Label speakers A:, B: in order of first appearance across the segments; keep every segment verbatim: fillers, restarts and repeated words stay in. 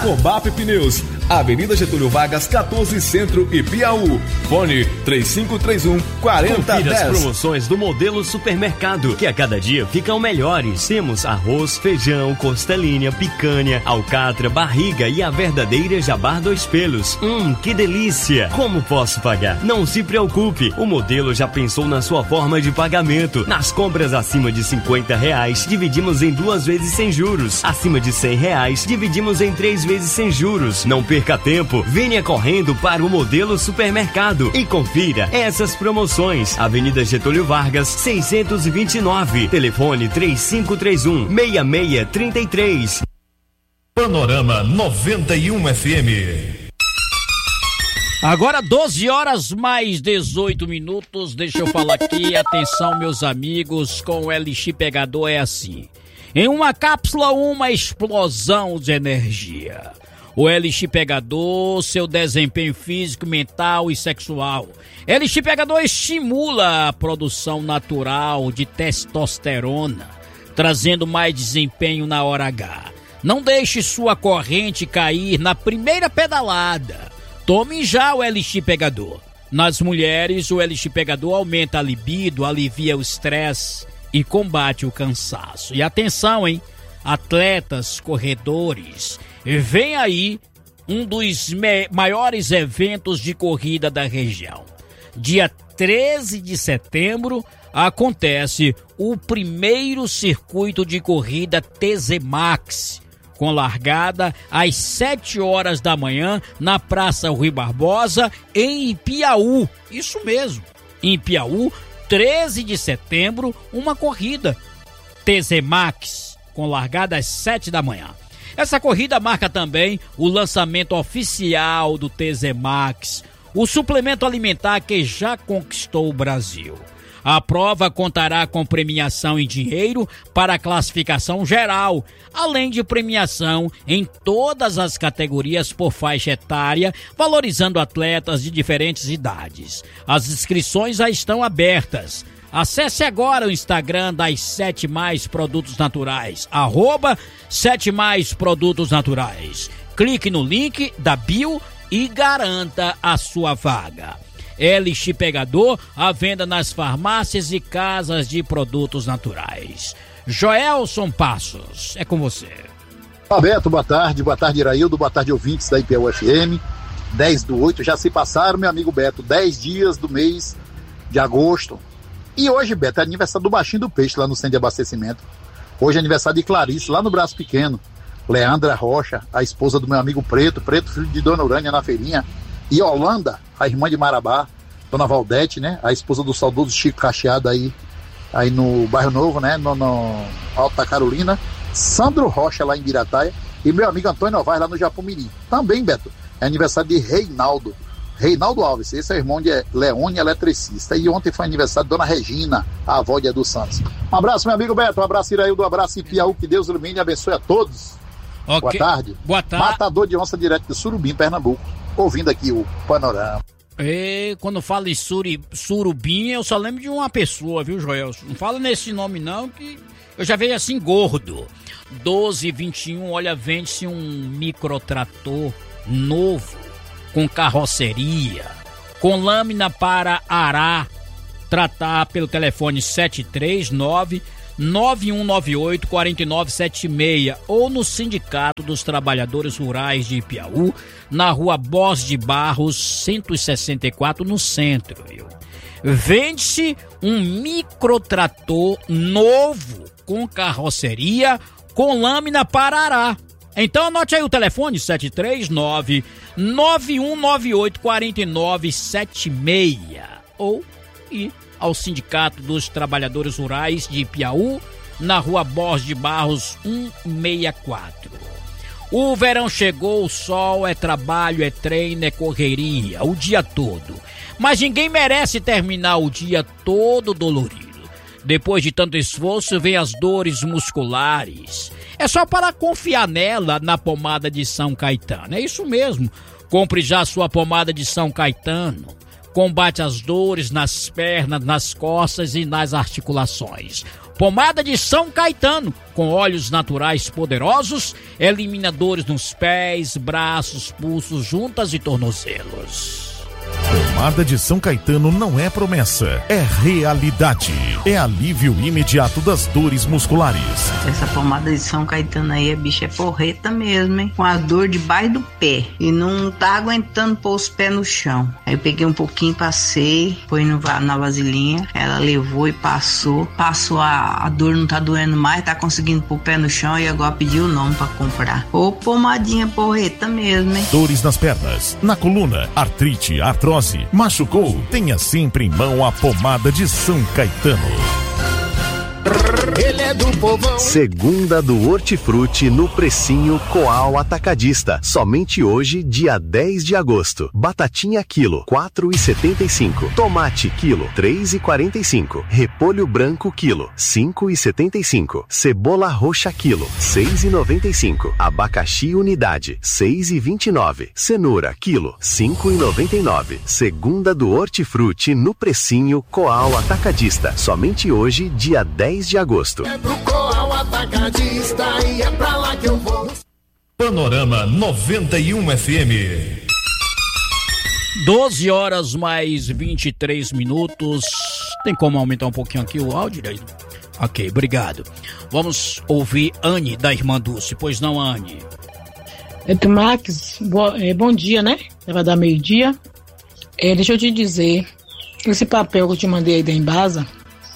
A: Cobap Pneus, Avenida Getúlio Vargas, quatorze, Centro e Piauí. Fone três cinco três um, quatro zero um zero.
B: Confira as promoções do Modelo Supermercado, que a cada dia ficam melhores. Temos arroz, feijão, costelinha, picanha, alcatra, barriga e a verdadeira Jabar Dois Pelos. Hum, que delícia! Como posso pagar? Não se preocupe, o Modelo já pensou na sua forma de pagamento. Nas compras acima de cinquenta reais, dividimos em duas vezes sem juros. Acima de cem reais, dividimos em três vezes sem juros. Não perca tempo, venha correndo para o Modelo Supermercado e confira essas promoções. Avenida Getúlio Vargas, seiscentos e vinte e nove. Telefone três cinco três um, seis seis três três.
C: Panorama noventa e um F M.
D: Agora doze horas mais dezoito minutos, deixa eu falar aqui, atenção meus amigos, com o L X Pegador é assim. Em uma cápsula, uma explosão de energia. O L X Pegador, seu desempenho físico, mental e sexual. L X Pegador estimula a produção natural de testosterona, trazendo mais desempenho na hora H. Não deixe sua corrente cair na primeira pedalada. Tome já o L X Pegador. Nas mulheres, o L X Pegador aumenta a libido, alivia o estresse e combate o cansaço. E atenção, hein? Atletas, corredores, vem aí um dos me- maiores eventos de corrida da região. Dia treze de setembro acontece o primeiro circuito de corrida T Z Max, com largada às sete horas da manhã na Praça Rui Barbosa, em Piauí. Isso mesmo, em Piauí, treze de setembro, uma corrida T Z Max, com largada às sete da manhã. Essa corrida marca também o lançamento oficial do T Z Max, o suplemento alimentar que já conquistou o Brasil. A prova contará com premiação em dinheiro para a classificação geral, além de premiação em todas as categorias por faixa etária, valorizando atletas de diferentes idades. As inscrições já estão abertas. Acesse agora o Instagram das Sete Mais Produtos Naturais, arroba Sete Mais Produtos Naturais. Clique no link da bio e garanta a sua vaga. L X Pegador, à venda nas farmácias e casas de produtos naturais. Joelson Passos, é com você.
E: Alberto, boa tarde, boa tarde Iraildo, boa tarde ouvintes da I P U F M. dez do oito, já se passaram, meu amigo Beto, dez dias do mês de agosto. E hoje, Beto, é aniversário do Baixinho do Peixe, lá no centro de abastecimento. Hoje é aniversário de Clarice, lá no Braço Pequeno. Leandra Rocha, a esposa do meu amigo Preto, Preto, filho de Dona Urânia na feirinha. E Holanda, a irmã de Marabá, Dona Valdete, né? A esposa do saudoso Chico Cacheado aí, aí no Bairro Novo, né? No, no Alta Carolina. Sandro Rocha, lá em Birataia. E meu amigo Antônio Novaes, lá no Japomirim. Também, Beto, é aniversário de Reinaldo. Reinaldo Alves, esse é o irmão de Leone, eletricista. E ontem foi aniversário de Dona Regina, a avó de Edu Santos. Um abraço, meu amigo Beto, um abraço Iraildo, um abraço em Piauí, que Deus ilumine e abençoe a todos. Okay. Boa tarde.
D: Boa tarde.
E: Matador de onça direto de Surubim, Pernambuco, ouvindo aqui o Panorama.
D: E quando fala em suri, Surubim, eu só lembro de uma pessoa, viu, Joelson? Não fala nesse nome não, que eu já vejo assim gordo. doze e vinte e um, olha, vende-se um microtrator novo, com carroceria, com lâmina para arar, tratar pelo telefone sete três nove, nove um nove oito, quatro nove sete seis ou no Sindicato dos Trabalhadores Rurais de Piauí, na rua Borges de Barros, cento e sessenta e quatro, no centro. Viu? Vende-se um microtrator novo, com carroceria, com lâmina para arar. Então anote aí o telefone sete três nove, nove um nove oito, quatro nove sete seis ou ir ao Sindicato dos Trabalhadores Rurais de Piauí, na rua Borges de Barros cento e sessenta e quatro. O verão chegou, o sol, é trabalho, é treino, é correria, o dia todo. Mas ninguém merece terminar o dia todo dolorido. Depois de tanto esforço, vem as dores musculares. É só para confiar nela, na pomada de São Caetano. É isso mesmo. Compre já a sua pomada de São Caetano. combate as dores nas pernas, nas costas e nas articulações. Pomada de São Caetano, com óleos naturais poderosos, elimina dores nos pés, braços, pulsos, juntas e tornozelos.
C: Pomada de São Caetano não é promessa, é realidade. É alívio imediato das dores musculares.
F: Essa pomada de São Caetano aí, a bicha é porreta mesmo, hein? Com a dor debaixo do pé. E não tá aguentando pôr os pés no chão. Aí eu peguei um pouquinho, passei, põe no, na vasilhinha. Ela levou e passou. Passou, a, a dor não tá doendo mais, tá conseguindo pôr o pé no chão e agora pediu o nome pra comprar. Ô, pomadinha porreta mesmo, hein?
C: Dores nas pernas, na coluna, artrite, artrose, machucou? Tenha sempre em mão a pomada de São Caetano.
G: Ele é do povão.
H: Segunda do Hortifruti no precinho Coal Atacadista. Somente hoje, dia dez de agosto. Batatinha quilo, quatro reais e setenta e cinco centavos. Tomate quilo, três reais e quarenta e cinco centavos. Repolho branco quilo, cinco reais e setenta e cinco centavos. Cebola roxa quilo, seis reais e noventa e cinco centavos. Abacaxi unidade, seis reais e vinte e nove centavos. Cenoura quilo, cinco reais e noventa e nove centavos. Segunda do Hortifruti no precinho Coal Atacadista. Somente hoje, dia dez de agosto.
G: É pro Coal Atacadista e é pra lá que eu vou.
C: Panorama noventa e um F M.
D: doze horas mais vinte e três minutos. Tem como aumentar um pouquinho aqui o áudio? Ok, obrigado. Vamos ouvir Anne da Irmã Dulce. Pois não, Anne?
I: Beto Max, bo, é, bom dia, né? Vai dar meio-dia. É, deixa eu te dizer, esse papel que eu te mandei aí da Embasa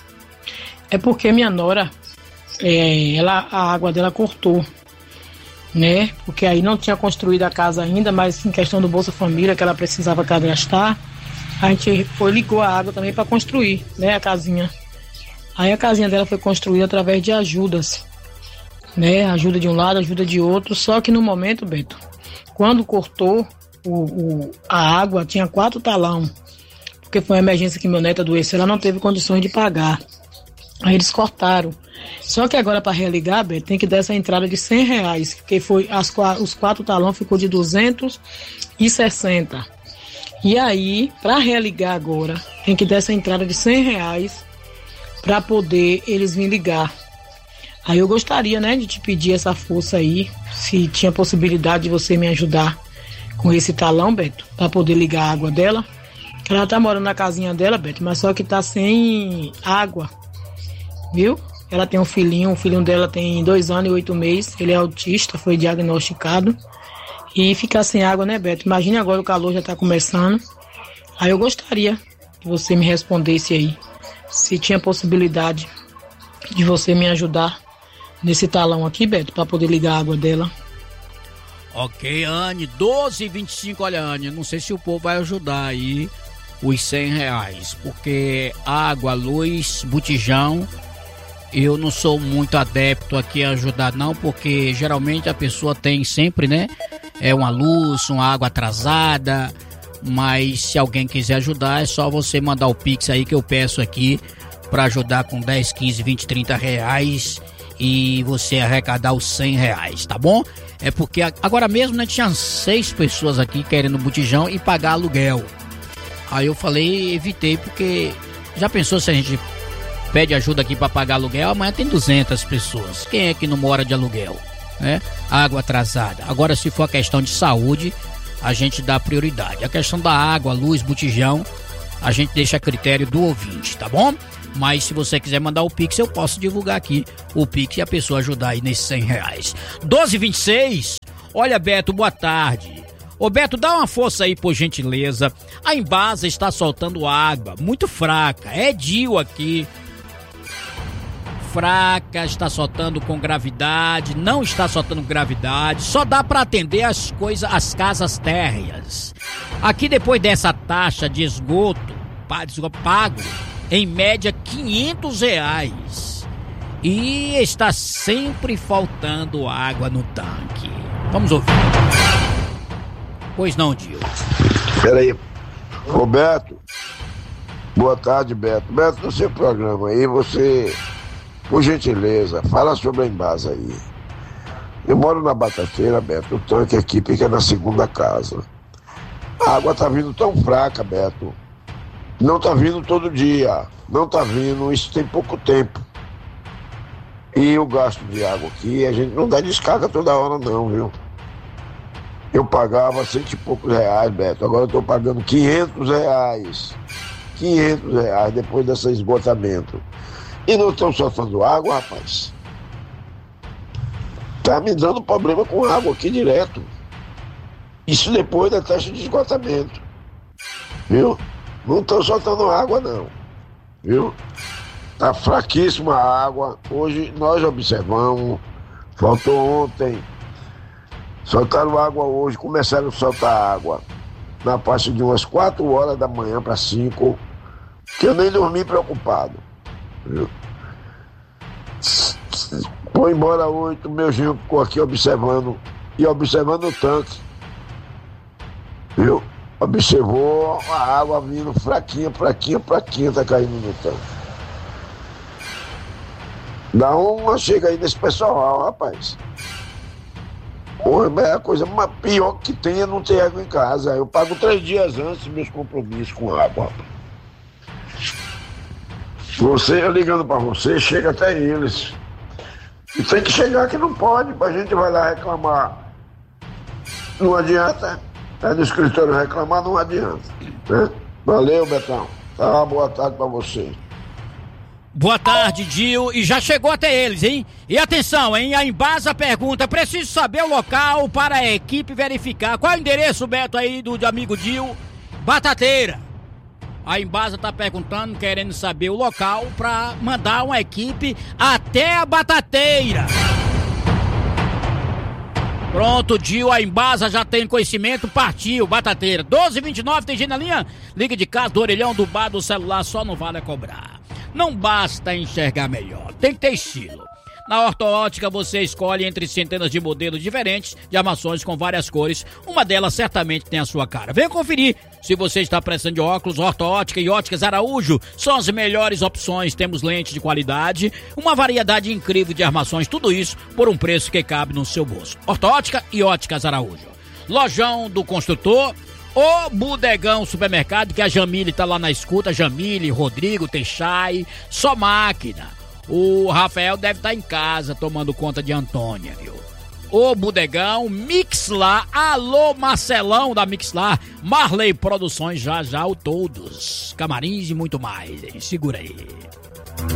I: é porque minha nora, é, ela, a água dela cortou, né? Porque aí não tinha construído a casa ainda, mas em questão do Bolsa Família, que ela precisava cadastrar, a gente foi, ligou a água também para construir, né? A casinha. Aí a casinha dela foi construída através de ajudas, né? Ajuda de um lado, ajuda de outro. Só que no momento, Beto, quando cortou o, o, a água, tinha quatro talão, porque foi uma emergência que meu neto adoeceu, ela não teve condições de pagar. Aí eles cortaram. Só que agora para religar, Beto, tem que dar essa entrada de cem reais, porque foi, as, os quatro talões ficou de duzentos e sessenta. E aí, para religar agora, tem que dar essa entrada de cem reais para poder eles virem ligar. Aí eu gostaria, né, de te pedir essa força aí, se tinha possibilidade de você me ajudar com esse talão, Beto, para poder ligar a água dela. Ela tá morando na casinha dela, Beto, mas só que tá sem água. Viu? Ela tem um filhinho, o filhinho dela tem dois anos e oito meses, ele é autista, foi diagnosticado. E ficar sem água, né, Beto? Imagine agora, o calor já tá começando. Aí eu gostaria que você me respondesse aí, se tinha possibilidade de você me ajudar nesse talão aqui, Beto, para poder ligar a água dela.
D: Ok, Anne, doze e vinte e cinco, olha, Anne, não sei se o povo vai ajudar aí os cem reais, porque água, luz, botijão, eu não sou muito adepto aqui a ajudar não, porque geralmente a pessoa tem sempre, né, é uma luz, uma água atrasada, mas se alguém quiser ajudar é só você mandar o Pix aí que eu peço aqui para ajudar com dez, quinze, vinte, trinta reais e você arrecadar os cem reais, tá bom? É porque agora mesmo, né, tinha seis pessoas aqui querendo botijão e pagar aluguel. Aí eu falei, evitei, porque já pensou se a gente pede ajuda aqui para pagar aluguel? Amanhã tem duzentas pessoas. Quem é que não mora de aluguel, né? Água atrasada. Agora, se for a questão de saúde, a gente dá prioridade. A questão da água, luz, botijão, a gente deixa a critério do ouvinte, tá bom? Mas se você quiser mandar o Pix, eu posso divulgar aqui o Pix e a pessoa ajudar aí nesses cem reais. doze e vinte e seis, olha, Beto, boa tarde. Ô, Beto, dá uma força aí, por gentileza. A Embasa está soltando água, muito fraca. É Dio aqui. Fraca, está soltando com gravidade, não está soltando com gravidade, só dá para atender as coisas, as casas térreas. Aqui, depois dessa taxa de esgoto, pago, em média quinhentos reais. E está sempre faltando água no tanque. Vamos ouvir. Pois não, Dio.
J: Peraí. Ô, Beto. Boa tarde, Beto. Beto, no seu programa aí, você, por gentileza, fala sobre a Embasa aí. Eu moro na Batateira, Beto, o tanque aqui fica na segunda casa. A água tá vindo tão fraca, Beto. Não tá vindo todo dia, não tá vindo, isso tem pouco tempo. E o gasto de água aqui, a gente não dá descarga toda hora não, viu? Eu pagava cento e poucos reais, Beto, agora eu tô pagando quinhentos reais. quinhentos reais depois desse esgotamento. E não estão soltando água, rapaz. Tá me dando problema com água aqui direto. Isso depois da taxa de esgotamento. Viu? Não estão soltando água não. Viu? Tá fraquíssima a água. Hoje nós observamos. Faltou ontem. Soltaram água hoje. Começaram a soltar água na faixa de umas quatro horas da manhã para cinco. Que eu nem dormi preocupado. Viu? Foi embora oito. Meu genro ficou aqui observando. E observando o tanque. Viu? Observou a água vindo fraquinha, fraquinha, fraquinha, tá caindo no tanque. Dá uma chega aí nesse pessoal, rapaz. Porra, é a coisa mais pior que tem é não ter água em casa. Eu pago três dias antes meus compromissos com água, rapaz. Você, eu ligando pra você, chega até eles. E tem que chegar que não pode, pra gente vai lá reclamar. Não adianta. É do escritório reclamar, não adianta. Né? Valeu, Betão. Tá, boa tarde pra você.
D: Boa tarde, Dil. E já chegou até eles, hein? E atenção, hein? A Embasa pergunta: preciso saber o local para a equipe verificar. Qual é o endereço, Beto, aí do, do amigo Dil? Batateira. A Embasa tá perguntando, querendo saber o local para mandar uma equipe até a Batateira. Pronto, Dil, a Embasa já tem conhecimento, partiu, Batateira. doze e vinte e nove, tem gente na linha? Liga de casa, do orelhão, do bar, do celular, só não vale a cobrar. Não basta enxergar melhor, tem que ter estilo. Na Ortoótica você escolhe entre centenas de modelos diferentes de armações com várias cores. Uma delas certamente tem a sua cara. Venha conferir. Se você está precisando de óculos, Ortoótica e Óticas Araújo são as melhores opções. Temos lentes de qualidade, uma variedade incrível de armações, tudo isso por um preço que cabe no seu bolso. Ortoótica e Óticas Araújo. Lojão do Construtor, o Bodegão Supermercado, que a Jamile tá lá na escuta. Jamile, Rodrigo, Teixai, só máquina. O Rafael deve estar em casa tomando conta de Antônia, viu? O Bodegão, Mixlar, alô Marcelão da Mixlar, Marley Produções, já já o todos, camarins e muito mais, hein? Segura aí.